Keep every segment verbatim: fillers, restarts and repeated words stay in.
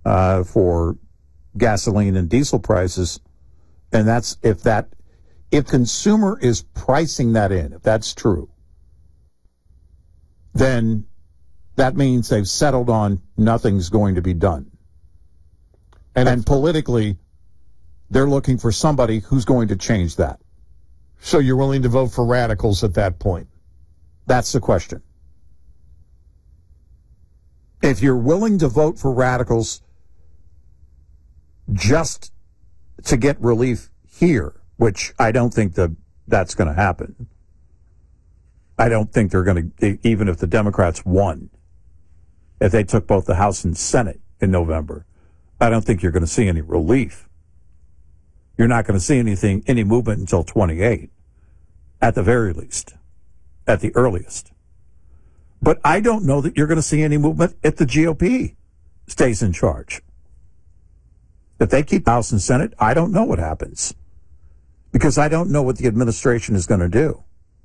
uh, for gasoline and diesel prices. And that's if that, if consumer is pricing that in, if that's true, then that means they've settled on nothing's going to be done. And, and politically, they're looking for somebody who's going to change that. So you're willing to vote for radicals at that point? That's the question. If you're willing to vote for radicals just to get relief here, which I don't think that that's going to happen. I don't think they're going to, even if the Democrats won, if they took both the House and Senate in November, I don't think you're going to see any relief. You're not going to see anything, any movement until twenty-eight, at the very least, at the earliest. But I don't know that you're going to see any movement if the G O P stays in charge. If they keep House and Senate, I don't know what happens, because I don't know what the administration is going to do.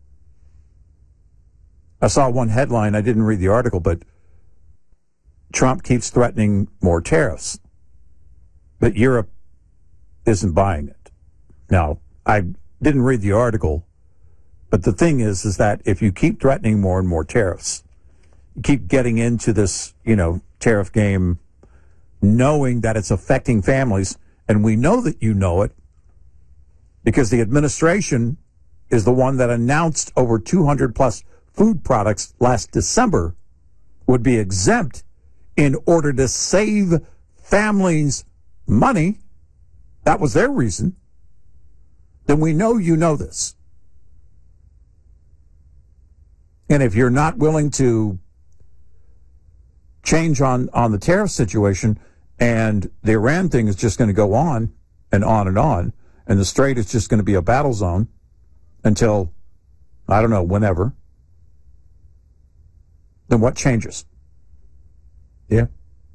I saw one headline, I didn't read the article, but Trump keeps threatening more tariffs, but Europe isn't buying it. Now, I didn't read the article, but the thing is, is that if you keep threatening more and more tariffs, you keep getting into this, you know, tariff game, knowing that it's affecting families, and we know that you know it, because the administration is the one that announced over two hundred plus food products last December would be exempt in order to save families money. That was their reason. Then we know you know this. And if you're not willing to change on, on the tariff situation, and the Iran thing is just going to go on and on and on, and the Strait is just going to be a battle zone until, I don't know, whenever, then what changes? Yeah.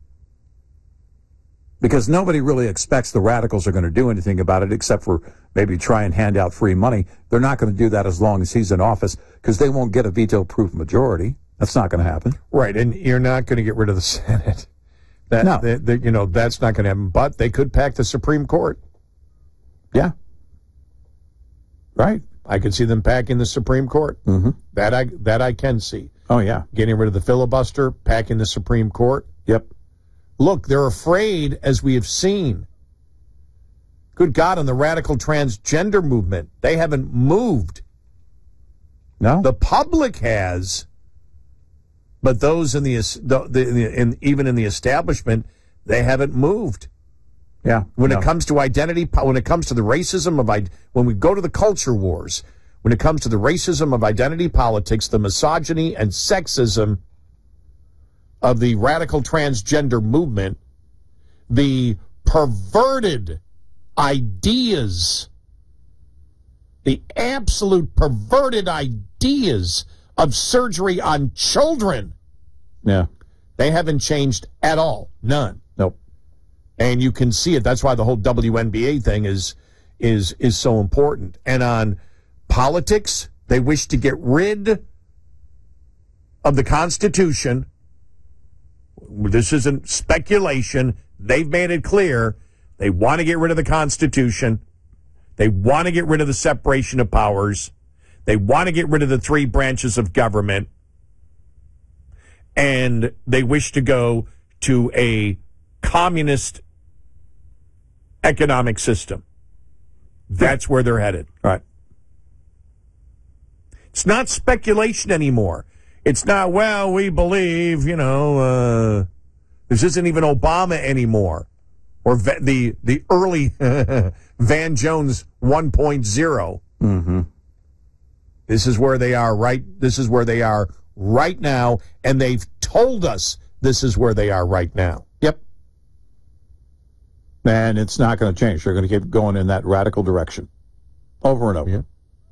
Because nobody really expects the radicals are going to do anything about it except for maybe try and hand out free money. They're not going to do that as long as he's in office, because they won't get a veto-proof majority. That's not going to happen. Right, and you're not going to get rid of the Senate. That, no. They, they, you know, that's not going to happen. But they could pack the Supreme Court. Yeah. Right. I could see them packing the Supreme Court. Mm-hmm. That I that I can see. Oh, yeah. Getting rid of the filibuster, packing the Supreme Court. Yep. Look, they're afraid, as we have seen. Good God, on the radical transgender movement, they haven't moved. No. The public has, but those in the, the, the in, even in the establishment, they haven't moved. Yeah. When no. it comes to identity, when it comes to the racism of, when we go to the culture wars, when it comes to the racism of identity politics, the misogyny and sexism of the radical transgender movement, the perverted ideas, the absolute perverted ideas of surgery on children. Yeah. They haven't changed at all. None. Nope. And you can see it. That's why the whole W N B A thing is is is so important. And on politics, they wish to get rid of the Constitution. This isn't speculation. They've made it clear they want to get rid of the Constitution. They want to get rid of the separation of powers. They want to get rid of the three branches of government. And they wish to go to a communist economic system. That's where they're headed. Right. It's not speculation anymore. It's not, well, we believe, you know, uh, this isn't even Obama anymore. Or va- the the early Van Jones one point oh. Mm-hmm. This is where they are right. This is where they are right now, and they've told us this is where they are right now. Yep. And it's not going to change. They're going to keep going in that radical direction over and over. Yeah.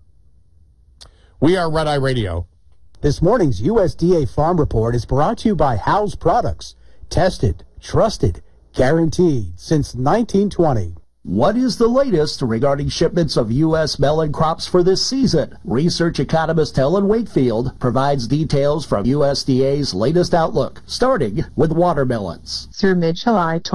We are Red Eye Radio. This morning's U S D A Farm Report is brought to you by Howes Products. Tested, trusted, guaranteed since nineteen twenty. What is the latest regarding shipments of U S melon crops for this season? Research economist Helen Wakefield provides details from U S D A's latest outlook, starting with watermelons. Through mid-July